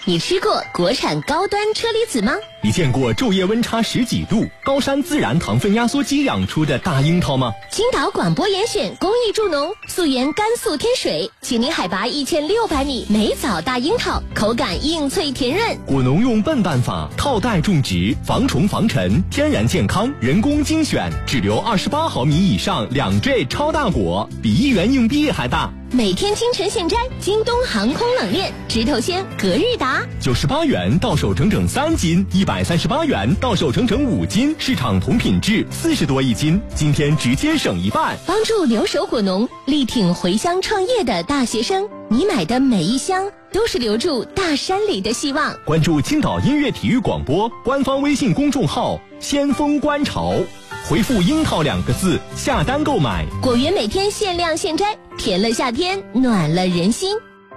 你吃过国产高端车厘子吗？ 你见过昼夜温差10几度、高山自然糖分压缩机养出的大樱桃吗？ 青岛广播严选公益助农，溯源甘肃天水，请您海拔1600米梅枣大樱桃，口感硬脆甜润。 果农用笨办法套袋种植，防虫防尘，天然健康，人工精选，只留28毫米以上2坠超大果，比1元硬币还大。 每天清晨现摘，京东航空冷链直头鲜隔日达 ，98元到手整整3斤，138元到手整整5斤，市场同品质40多一斤，今天直接省一半， 帮助留守果农，力挺回乡创业的大学生。你买的每一箱都是留住大山里的希望。 关注青岛音乐体育广播官方微信公众号先锋观潮，回复樱桃2个字下单购买， 果园每天限量现摘，甜了夏天，暖了人心。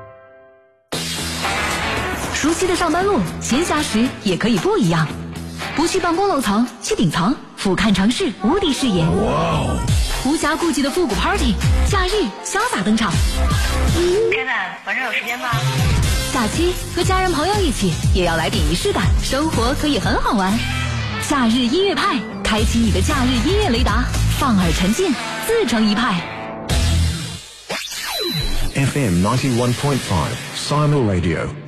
熟悉的上班路，闲暇时也可以不一样，不去办公楼层，去顶层，俯瞰城市无敌视野。无暇顾及的复古 party， 假日潇洒登场。 Kevin， 晚上有时间吗？ 假期和家人朋友一起，也要来点仪式感，生活可以很好玩。夏日音乐派，开启你的假日音乐雷达，放耳沉浸，自成一派。 FM 91.5 Simul Radio。